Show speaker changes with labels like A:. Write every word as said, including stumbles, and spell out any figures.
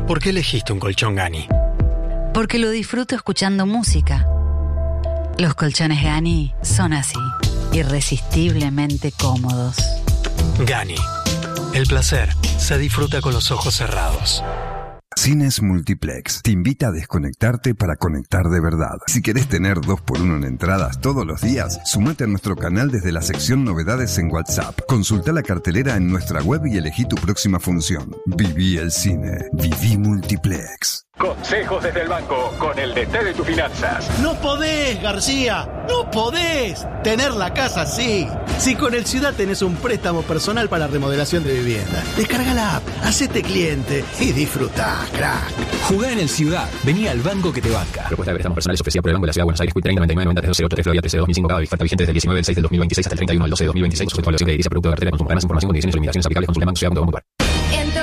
A: ¿Por qué elegiste un colchón Gani?
B: Porque lo disfruto escuchando música. Los colchones Gani son así, irresistiblemente cómodos.
A: Gani. El placer se disfruta con los ojos cerrados.
C: Cines Multiplex te invita a desconectarte para conectar de verdad. Si querés tener dos por uno en entradas todos los días, sumate a nuestro canal desde la sección Novedades en WhatsApp. Consulta la cartelera en nuestra web y elegí tu próxima función. Viví el cine. Viví Multiplex.
D: Consejos desde el banco con el D T de tus finanzas.
E: No podés, García, no podés tener la casa así. Si con el Ciudad tenés un préstamo personal para remodelación de vivienda, descarga la app, hacete cliente y disfrutá, crack.
F: Jugá en el Ciudad, vení al banco que te banca. Propuesta de préstamos personales ofrecida por el Banco de la Ciudad de Buenos Aires, Q treinta noventa y nueve noventa tres cero tres Florida trece dos mil cinco, cada oferta vigente desde el diecinueve del seis del dos mil veintiséis hasta el treinta y uno del doce del dos mil veintiséis, sujeto a evaluación de edilicia, producto de cartera, consumo, ganas, información, condiciones y limitaciones aplicables, consulta banco ciudad punto com punto ar.